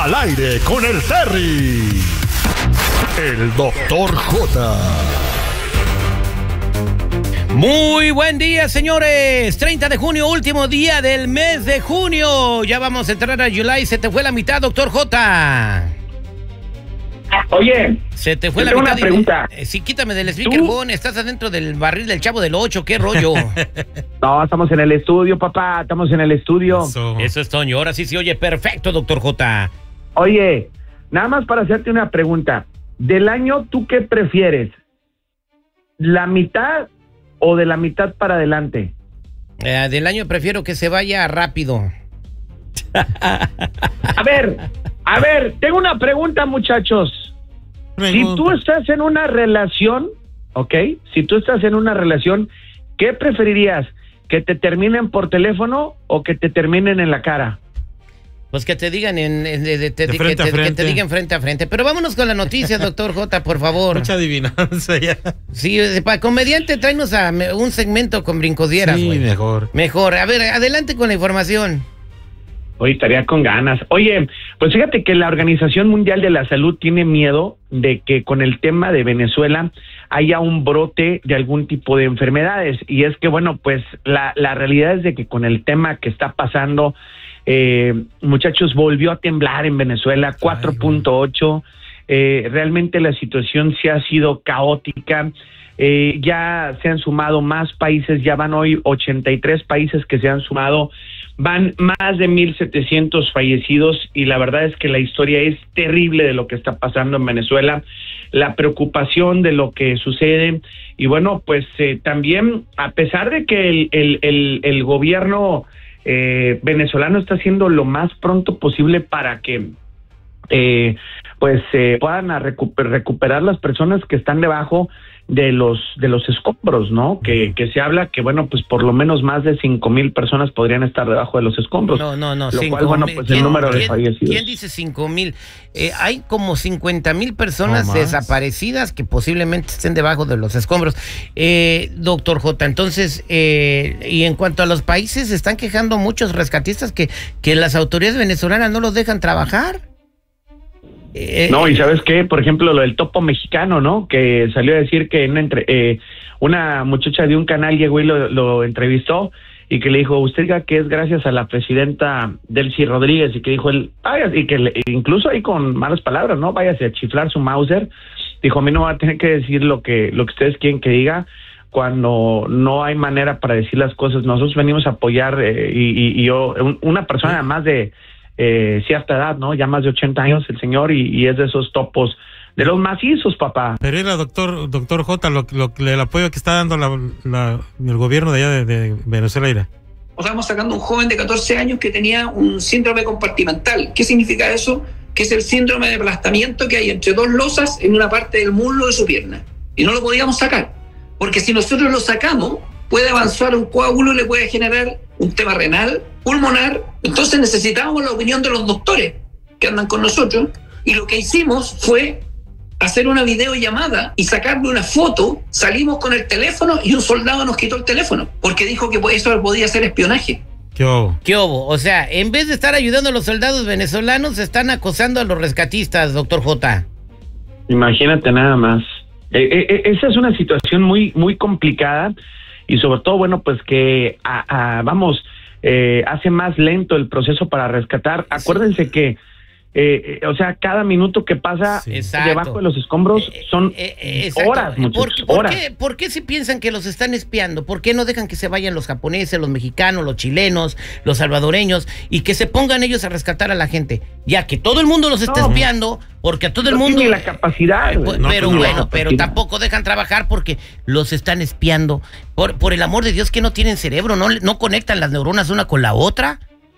Al aire con el Terry. El Doctor J. Muy buen día, señores. 30 de junio, último día del mes de junio. Ya vamos a entrar a July. Se te fue la mitad, Doctor J. Oye, se te fue la tengo mitad. Una pregunta. Sí, quítame del speakerphone. Estás adentro del barril del Chavo del 8. ¿Qué rollo? No, estamos en el estudio, papá. Estamos en el estudio. Eso es Toño. Ahora sí se oye perfecto, Doctor J. Oye, nada más para hacerte una pregunta. Del año, ¿tú qué prefieres? ¿La mitad o de la mitad para adelante? Del año prefiero que se vaya rápido. A ver, tengo una pregunta, muchachos. Si tú estás en una relación, ¿ok? Si tú estás en una relación, ¿qué preferirías? ¿Que te terminen por teléfono o que te terminen en la cara? Pues que te digan que te digan frente a frente. Pero vámonos con la noticia, Doctor J, por favor. Mucha adivinanza ya. Sí, para comediante, tráenos a un segmento con brincodieras, Sí, güey. Mejor. A ver, adelante con la información. Hoy estaría con ganas. Oye, pues fíjate que la Organización Mundial de la Salud tiene miedo de que con el tema de Venezuela haya un brote de algún tipo de enfermedades. Y es que, bueno, pues la realidad es de que con el tema que está pasando, muchachos, volvió a temblar en Venezuela, 4.8. Realmente la situación sí ha sido caótica. Ya se han sumado más países, ya van hoy 83 países que se han sumado. Van más de 1,700 fallecidos y la verdad es que la historia es terrible de lo que está pasando en Venezuela, la preocupación de lo que sucede y bueno, pues también a pesar de que el gobierno venezolano está haciendo lo más pronto posible para que puedan recuperar las personas que están debajo de los escombros, ¿no? Que se habla que, bueno, pues por lo menos más de 5,000 personas podrían estar debajo de los escombros. No, lo cual, bueno, pues el número de fallecidos. ¿Quién dice 5,000? Hay como 50,000 personas desaparecidas que posiblemente estén debajo de los escombros. Doctor J, entonces, y en cuanto a los países, se están quejando muchos rescatistas que las autoridades venezolanas no los dejan trabajar. No, y ¿sabes qué? Por ejemplo, lo del topo mexicano, ¿no? Que salió a decir que una muchacha de un canal llegó y lo entrevistó y que le dijo, usted diga que es gracias a la presidenta Delcy Rodríguez, y que dijo él, y que incluso ahí con malas palabras, ¿no? Váyase a chiflar su Mauser. Dijo, a mí no va a tener que decir lo que ustedes quieren que diga cuando no hay manera para decir las cosas. Nosotros venimos a apoyar y yo, una persona más de cierta edad, ¿no? Ya más de 80 años el señor y es de esos topos, de los macizos, papá. Pero era doctor J, el apoyo que está dando el gobierno de allá de Venezuela. Estamos sacando un joven de 14 años que tenía un síndrome compartimental. ¿Qué significa eso? Que es el síndrome de aplastamiento que hay entre dos losas en una parte del muslo de su pierna. Y no lo podíamos sacar, porque si nosotros lo sacamos, puede avanzar un coágulo y le puede generar un tema renal, pulmonar. Entonces necesitábamos la opinión de los doctores que andan con nosotros, y lo que hicimos fue hacer una videollamada y sacarle una foto. Salimos con el teléfono y un soldado nos quitó el teléfono porque dijo que eso podía ser espionaje. ¿Qué hubo? O sea, en vez de estar ayudando a los soldados venezolanos, están acosando a los rescatistas, doctor J. Imagínate nada más. Esa es una situación muy, muy complicada. Y sobre todo, bueno, pues que hace más lento el proceso para rescatar. Acuérdense que, o sea, cada minuto que pasa debajo de los escombros son horas, muchachos, horas. ¿Por qué si piensan que los están espiando? ¿Por qué no dejan que se vayan los japoneses, los mexicanos, los chilenos, los salvadoreños y que se pongan ellos a rescatar a la gente? Ya que todo el mundo los está espiando, porque a todo el mundo... tiene la capacidad. Pero tampoco dejan trabajar porque los están espiando. Por el amor de Dios, que no tienen cerebro, no conectan las neuronas una con la otra.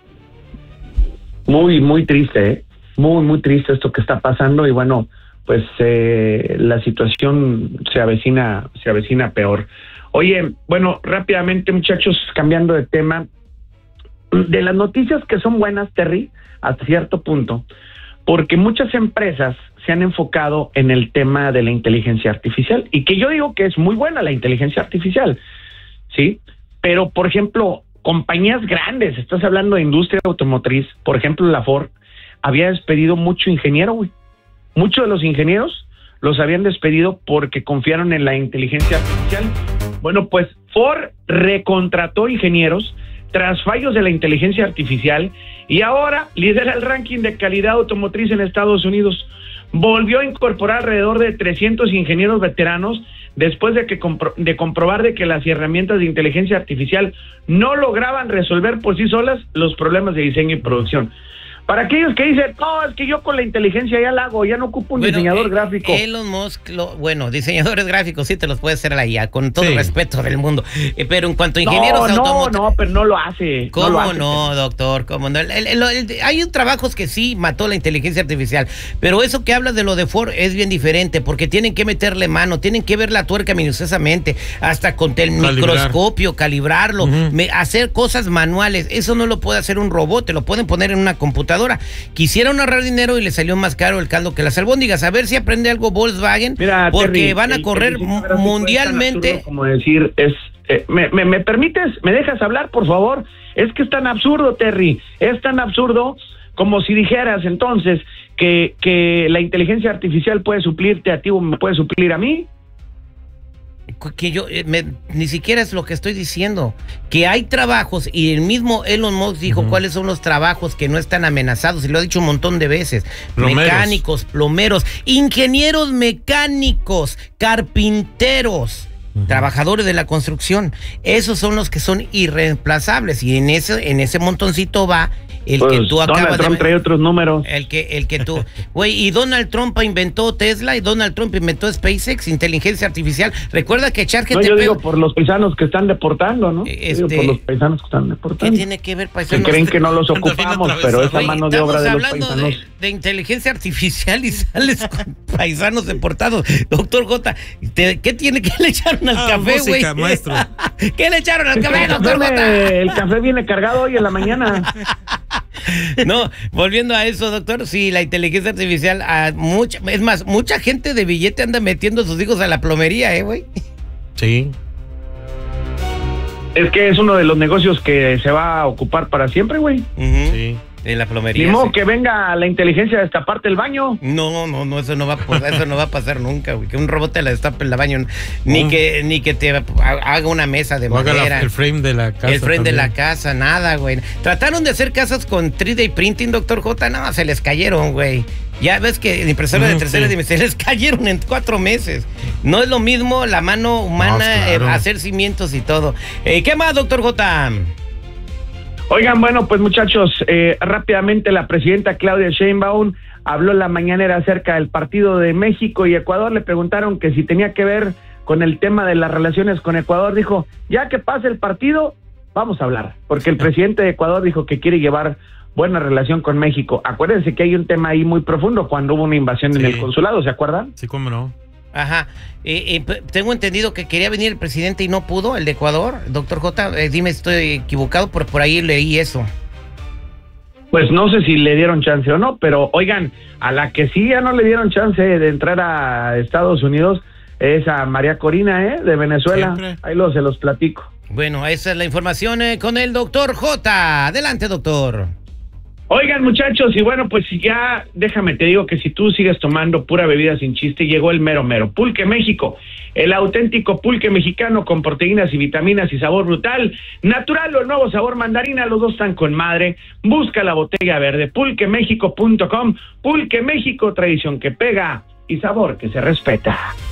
Muy, muy triste, ¿eh? Muy, muy triste esto que está pasando y bueno, pues la situación se avecina peor. Oye, bueno, rápidamente, muchachos, cambiando de tema, de las noticias que son buenas, Terry, hasta cierto punto, porque muchas empresas se han enfocado en el tema de la inteligencia artificial, y que yo digo que es muy buena la inteligencia artificial, ¿sí? Pero, por ejemplo, compañías grandes, estás hablando de industria automotriz, por ejemplo, la Ford, había despedido mucho ingeniero, güey. Muchos de los ingenieros los habían despedido porque confiaron en la inteligencia artificial. Bueno, pues Ford recontrató ingenieros tras fallos de la inteligencia artificial y ahora lidera el ranking de calidad automotriz en Estados Unidos. Volvió a incorporar alrededor de 300 ingenieros veteranos después de comprobar de que las herramientas de inteligencia artificial no lograban resolver por sí solas los problemas de diseño y producción. Para aquellos que dicen, no, es que yo con la inteligencia ya la hago, ya no ocupo un diseñador gráfico. Elon Musk, diseñadores gráficos sí te los puede hacer la IA, con todo el respeto del mundo. Pero en cuanto a ingenieros No, pero no lo hace. ¿Cómo no, doctor? ¿Cómo no? Hay trabajos que sí mató la inteligencia artificial, pero eso que hablas de lo de Ford es bien diferente, porque tienen que meterle mano, tienen que ver la tuerca minuciosamente, hasta con el microscopio, calibrarlo, hacer cosas manuales. Eso no lo puede hacer un robot, te lo pueden poner en una computadora. Quisieron ahorrar dinero y le salió más caro el caldo que las albóndigas. A ver si aprende algo Volkswagen. Mira, porque Terry, van a correr mundialmente. Como decir, ¿me permites? ¿Me dejas hablar, por favor? Es que es tan absurdo, Terry. Es tan absurdo como si dijeras entonces que la inteligencia artificial puede suplirte a ti o me puede suplir a mí. Que yo ni siquiera es lo que estoy diciendo, que hay trabajos y el mismo Elon Musk dijo cuáles son los trabajos que no están amenazados y lo ha dicho un montón de veces: mecánicos, plomeros, ingenieros mecánicos, carpinteros, trabajadores de la construcción. Esos son los que son irreemplazables y en ese montoncito va el pues que tú acabas Donald Trump trae otros números. El que tú, güey, y Donald Trump inventó Tesla y Donald Trump inventó SpaceX, inteligencia artificial. Recuerda que ChatGPT. No, yo digo por los paisanos que están deportando, ¿no? Digo por los paisanos que están deportando. ¿Qué tiene que ver paisanos? Que creen que no los ocupamos, pero esa mano de obra de los paisanos. De inteligencia artificial y sales con paisanos deportados. Doctor J, ¿qué tiene que le echaron al café, güey? Maestro. ¿Qué le echaron al café, doctor J? El café viene cargado hoy en la mañana. No, volviendo a eso, doctor, sí, la inteligencia artificial, es más, mucha gente de billete anda metiendo a sus hijos a la plomería, güey. Sí. Es que es uno de los negocios que se va a ocupar para siempre, güey. Sí. De la plomería. Ni modo que venga la inteligencia a destaparte el baño. No, eso no va a pasar nunca, güey. Que un robot te la destape el baño, ni que te haga una mesa de madera. El frame de la casa. El frame de la casa, nada, güey. Trataron de hacer casas con 3D printing, doctor J, no, se les cayeron, güey. Ya ves que impresoras de tercera dimensión se les cayeron en 4 meses. No es lo mismo la mano humana, hacer cimientos y todo. ¿Qué más, doctor J? Oigan, bueno, pues muchachos, rápidamente la presidenta Claudia Sheinbaum habló en la mañanera acerca del partido de México y Ecuador. Le preguntaron que si tenía que ver con el tema de las relaciones con Ecuador. Dijo, ya que pase el partido, vamos a hablar, porque el presidente de Ecuador dijo que quiere llevar buena relación con México. Acuérdense que hay un tema ahí muy profundo cuando hubo una invasión en el consulado, ¿se acuerdan? Sí, cómo no. Ajá, tengo entendido que quería venir el presidente y no pudo, el de Ecuador, doctor J, dime si estoy equivocado, por ahí leí eso. Pues no sé si le dieron chance o no, pero oigan, a la que sí ya no le dieron chance de entrar a Estados Unidos es a María Corina, de Venezuela. Siempre. Ahí se los platico. Bueno, esa es la información con el doctor J. Adelante, doctor. Oigan, muchachos, y bueno, pues ya déjame te digo que si tú sigues tomando pura bebida sin chiste, llegó el mero mero. Pulque México, el auténtico pulque mexicano con proteínas y vitaminas y sabor brutal, natural o el nuevo sabor mandarina, los dos están con madre. Busca la botella verde, pulquemexico.com. Pulque México, tradición que pega y sabor que se respeta.